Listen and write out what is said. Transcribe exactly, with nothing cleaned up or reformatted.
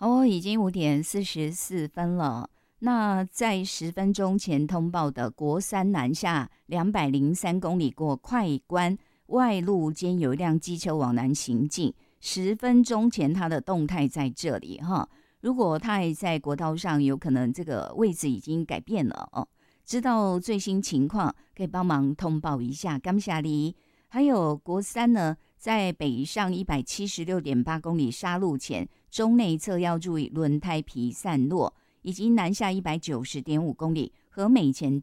哦，已经五点四十四分了。那在十分钟前通报的国三南下两百零三公里过快关外路间有一辆机车往南行进，十分钟前它的动态在这里哈。如果它还在国道上，有可能这个位置已经改变了哦。知道最新情况，可以帮忙通报一下。感谢你。还有国三呢，在北上一百七十六点八公里杀路前，中内侧要注意轮胎皮散落，以及南下一百九十点五公里和美前